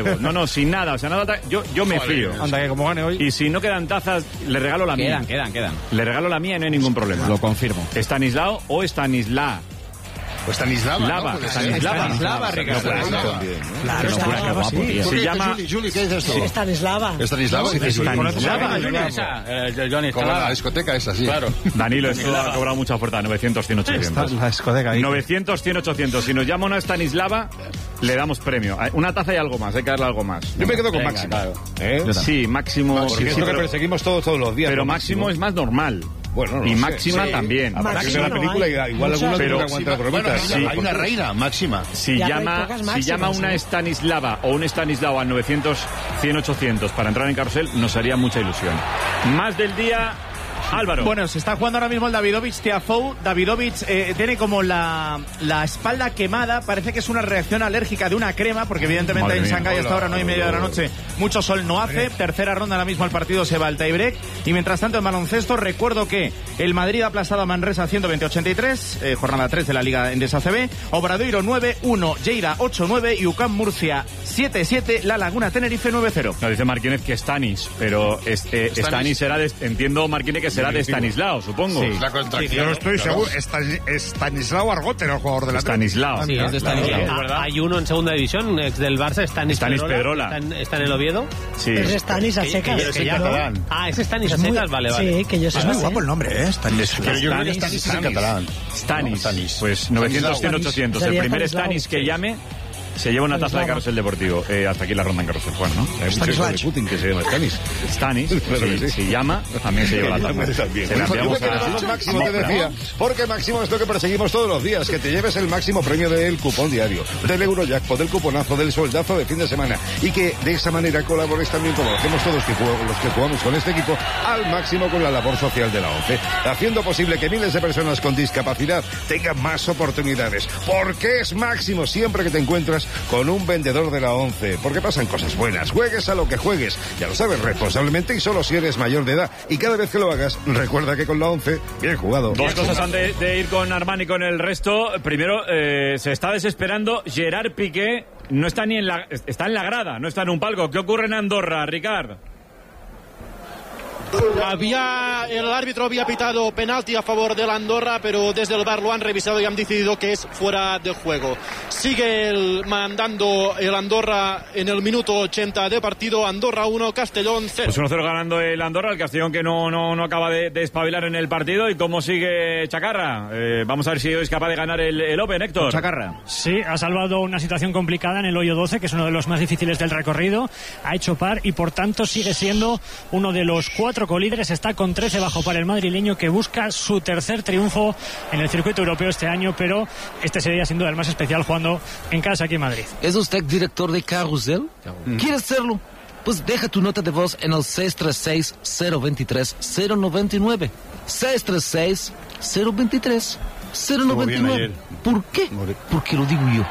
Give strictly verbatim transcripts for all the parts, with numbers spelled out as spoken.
voz. No, no, sin nada, o sea, nada, yo, yo me fío. Anda, que como gane hoy. Y si no quedan tazas, le regalo la Quedan, mía. quedan, quedan. Le regalo la mía y no hay ningún problema. Lo confirmo. Estanislao o Estanislá. Pues Stanislava, Lava, ¿no? Stanislava. Stanislava, Ricardo. Claro, Stanislava, sí. Se llama... Juli, Juli, ¿qué dices tú? Stanislava. Stanislava. Stanislava. El Johnny Como la Stanislava. discoteca esa, sí. Claro. Danilo, esto ha cobrado mucha oferta, novecientos, cien, ochocientos. La discoteca ahí. novecientos, cien, ochocientos. Si nos llama una Stanislava, le damos premio. Una taza y algo más, hay que darle algo más. Yo me quedo con Venga, Máximo. claro. ¿Eh? Sí, Máximo... Porque sí, es sí, lo que pero, perseguimos todos, todos los días. pero ¿no? Máximo es más normal. Bueno, no y sé. Máxima Sí. también. A Máximo Máximo de la no película, hay. igual Muchas. alguno Pero- que aguanta la Bueno, bromita. sí, hay una porque- reina, Máxima. Si Ya, llama, hay pocas si máximas, llama una ¿eh? Stanislava o un Stanislao al novecientos, cien, ochocientos para entrar en carrusel, nos haría mucha ilusión. Más del día, Álvaro. Bueno, se está jugando ahora mismo el Davidovich Tiafoe. Davidovich eh, tiene como la, la espalda quemada. Parece que es una reacción alérgica de una crema, porque evidentemente Madre en mía, Shanghái hasta hola, ahora no hay media de la noche. Mucho sol no hace. Tercera ronda ahora mismo el partido se va al tiebreak. Y mientras tanto en baloncesto recuerdo que el Madrid ha aplastado a Manresa ciento veinte a ochenta y tres, eh, jornada tres de la Liga Endesa C B. Obradoiro nueve uno, Lleida ocho nueve y U C A M Murcia siete siete, La Laguna Tenerife nueve cero. Nos dice Marquínez que Stanis, pero este, Stanis. Stanis será de, entiendo Marquínez que será de Stanislao, supongo. Sí. La contracción. Yo no estoy seguro. Estani- Estanislao Argote era el jugador de la Stanislao. Sí, es de Stanislao. Ah, hay uno en segunda división, ex del Barça, Stanis, Stanis Pedrola. Está en, está en el Oviedo. Sí. Es Stanis a secas. que- que ya catalán. Ah, es Stanis a Es muy- secas, vale, vale. Sí, que yo Es sepa, muy sí. guapo el nombre, ¿eh? Stanis. Pero yo creo que Stanis, Stanis es en catalán. Stanis. Stanis. Pues novecientos, cien, ochocientos. El Sería primer Stanislao. Stanis que llame se lleva una taza de Stanislao. carrusel deportivo. Eh, hasta aquí la ronda en carrusel, Juan, ¿no? Hay mucho hijo de Putin que se llama Stanis. Stanis, Claro que si, sí. si llama, también se lleva la taza. También. Se la Bueno, enviamos yo me quedo a... con Máximo, te decía. Porque Máximo es lo que perseguimos todos los días. Que te lleves el máximo premio del cupón diario, del Eurojackpot, del cuponazo, del soldazo de fin de semana. Y que de esa manera colabores también, como lo hacemos todos que jugamos, los que jugamos con este equipo, al máximo con la labor social de la ONCE. Haciendo posible que miles de personas con discapacidad tengan más oportunidades. Porque es Máximo siempre que te encuentras con un vendedor de la ONCE. Porque pasan cosas buenas. Juegues a lo que juegues. Ya lo sabes, responsablemente y solo si eres mayor de edad. Y cada vez que lo hagas, recuerda que con la ONCE, bien jugado. Dos cosas antes de ir con Armani y con el resto. Primero, eh, se está desesperando. Gerard Piqué no está ni en la... Está en la grada, no está en un palco. ¿Qué ocurre en Andorra, Ricard? Había, el árbitro había pitado penalti a favor del Andorra, pero desde el V A R lo han revisado y han decidido que es fuera de juego. Sigue el, mandando el Andorra en el minuto ochenta de partido. Andorra uno, Castellón cero. Pues uno cero ganando el Andorra, el Castellón que no, no, no acaba de, de espabilar en el partido. ¿Y cómo sigue Chacarra? Eh, vamos a ver si hoy es capaz de ganar el, el Open, Héctor. Chacarra. Sí, ha salvado una situación complicada en el hoyo doce, que es uno de los más difíciles del recorrido. Ha hecho par y por tanto sigue siendo uno de los cuatro colíderes. Está con trece bajo para el madrileño, que busca su tercer triunfo en el circuito europeo este año, pero este sería sin duda el más especial jugando en casa aquí en Madrid. ¿Es usted director de Carrusel? ¿Quiere serlo? Pues deja tu nota de voz en el seis tres seis, cero dos tres, cero nueve nueve. seis tres seis, cero dos tres, cero nueve nueve. ¿Por qué? Porque lo digo yo.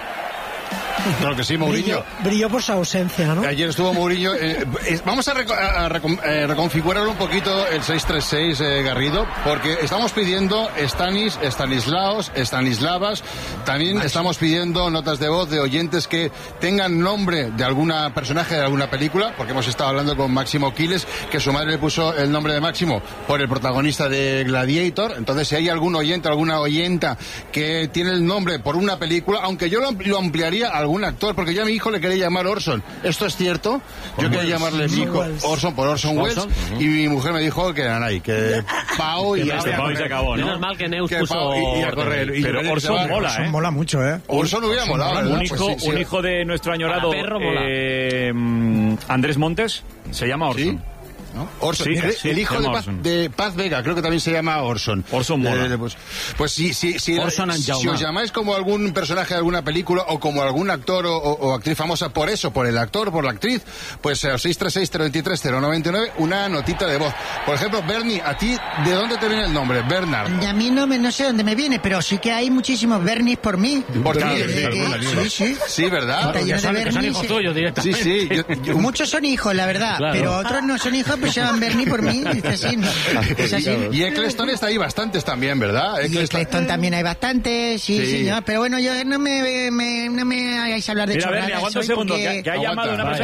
Claro que sí, Mourinho. Brilló, brilló por su ausencia, ¿no? Ayer estuvo Mourinho. Eh, eh, vamos a, reco- a recon- eh, reconfigurar un poquito el seis tres seis, eh, Garrido, porque estamos pidiendo Stanis, Stanislaos, Stanislavas. También estamos pidiendo notas de voz de oyentes que tengan nombre de alguna personaje de alguna película, porque hemos estado hablando con Máximo Quiles, que su madre le puso el nombre de Máximo por el protagonista de Gladiator. Entonces, si hay algún oyente, alguna oyenta que tiene el nombre por una película, aunque yo lo, lo ampliaría a algún actor, porque yo a mi hijo le quería llamar Orson. ¿Esto es cierto? Yo quería llamarle a mi hijo Orson por Orson Welles, y mi mujer me dijo que eran ahí, que Pau y este Pau y se acabó, ¿no? Menos mal que Neus Que puso... Pau y- y a correr. Y Pero Belén se Orson va. mola, Orson ¿eh? mola mucho, ¿eh? Orson hubiera molado, ¿verdad? Un Pues hijo, sí, sí. un hijo de nuestro añorado Para perro mola. eh, mm, Andrés Montes se llama Orson. ¿Sí? ¿No? Orson. Sí, el, sí, el hijo se de llama Paz, Orson. de Paz Vega, creo que también se llama Orson. Orson mola. Eh, pues, pues sí, sí, sí. Orson and si Jaume. os llamáis como algún personaje de alguna película o como algún actor o, o- o actriz famosa por eso, por el actor, por la actriz, pues al seis tres seis, cero dos tres, cero nueve nueve, una notita de voz. Por ejemplo, Bernie, ¿a ti de dónde te viene el nombre? Bernard. A mí no, me, no sé dónde me viene, pero sí que hay muchísimos Bernis por mí. Por Claro, ti, Eh, sí, eh, sí, sí. Sí, ¿verdad? Está lleno de Que son Bernis, hijos sí. tuyos Sí, directamente. sí. yo- yo- Muchos son hijos, la verdad, Claro. pero otros no son hijos, pues se llaman Bernie por mí. Es así, ¿no? Es así. Y Eccleston está ahí bastantes también, ¿verdad? Y Eccleston- Eccleston también hay bastantes, sí, Sí. señor. Pero bueno, yo no me, me- no me hagáis hablar de Mira, chorradas Bernie, aguanta un hoy segundo, porque- que, que ha Aguanta. llamado una persona.